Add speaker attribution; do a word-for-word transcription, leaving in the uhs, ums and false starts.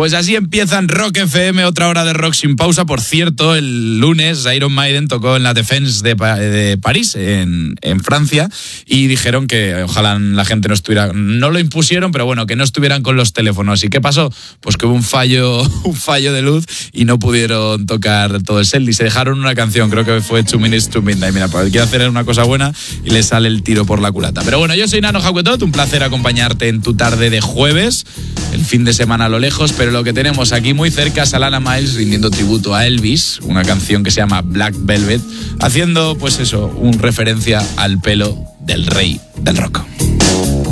Speaker 1: Pues así empiezan Rock F M, otra hora de rock sin pausa. Por cierto, el lunes Iron Maiden tocó en la Défense de, pa- de París, en, en Francia, y dijeron que ojalá la gente no estuviera, no lo impusieron, pero bueno, que no estuvieran con los teléfonos. ¿Y qué pasó? Pues que hubo un fallo, un fallo de luz y no pudieron tocar todo el set y se dejaron una canción, creo que fue Two Minutes to Midnight. Mira, pues quiere hacer una cosa buena y le sale el tiro por la culata. Pero bueno, yo soy Nano Jacuetot, un placer acompañarte en tu tarde de jueves, el fin de semana a lo lejos, pero lo que tenemos aquí muy cerca es Alana Miles rindiendo tributo a Elvis, una canción que se llama Black Velvet, haciendo pues eso, un referencia al pelo del rey del rock.